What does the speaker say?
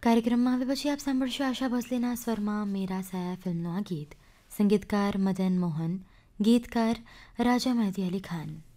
કાર્યક્રમમાં હવે પછી આપ સાંભળશો આશા ભોસલેના સ્વરમાં મેરા સાયા ફિલ્મનું આ ગીત. સંગીતકાર મદન મોહન, ગીતકાર રાજા મહેદી અલી ખાન.